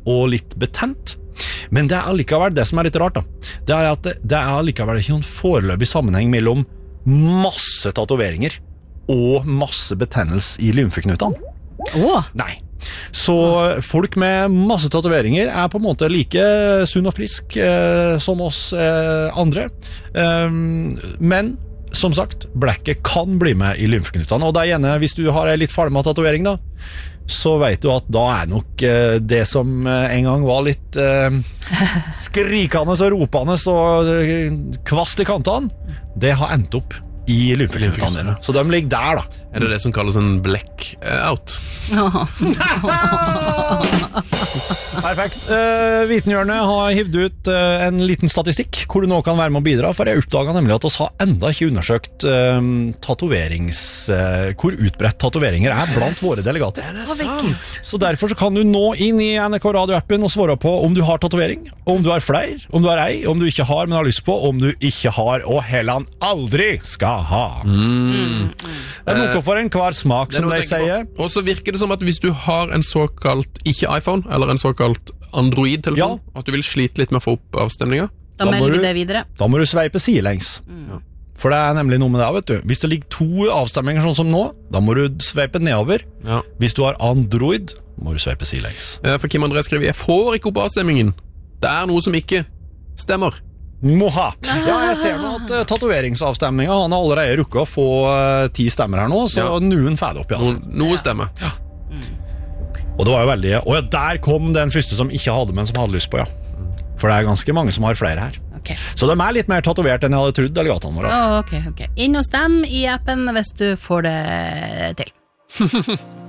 og litt betent. Men det allikevel det som litt rart da. Det at det allikevel ikke noen foreløpig sammenheng mellom masse tatoveringer og masse betennelse i lymfeknutene. Nei. Så folk med masse tatoveringer på en måte like sunn og frisk som oss andre. Men som sagt, blekket kan bli med i lymfeknutene, og det gjerne, hvis du har litt falma tatovering da, så vet du at da nok det som en gang var litt skrikende og ropende og kvast i kantene, det har endt opp i lymfeknutene dine. Så de ligger der da. Det som kalles en blackout? Perfekt. Vitenhjørnet har hivd ut en liten statistikk hvor du nå kan være med å bidra, for jeg oppdaget nemlig at oss har enda ikke undersøkt hvor utbredt tatoveringer blant våre delegater. Det sant. Så derfor så kan du nå inn i NRK Radio-appen og svare på om du har tatovering, om du har flere, om du har ei, om du ikke har, men har lyst på, om du ikke har, og heller aldri skal ha. Det noe for en hver smak, som de sier. Og så virker det som at hvis du har en såkalt, ikke iPhone, eller en såkalt Android-telefon, at du vil slite litt med å få opp avstemninga. Da melder vi det videre. Da må du sveipe sidelengs. For det nemlig noe med det, vet du. Hvis det ligger 2 avstemninger sånn som nå, da må du sveipe nedover. Hvis du har Android, må du sveipe sidelengs. For Kim André skriver, jeg får ikke opp avstemmingen. Det noe som ikke stemmer. Moha. Ja, jeg ser nå at tatoveringsavstemningen, han har allerede rukket å få 10 stemmer her nå, så noen får det opp, altså. Noe stemmer. Ja. Og det var jo veldig, og der kom den første som ikke hadde, men som hadde lyst på, For det ganske mange som har flere her. Så de litt mer tatovert enn jeg hadde trodd, delegatene våre. Ok. Inn og stem i appen hvis du får det til.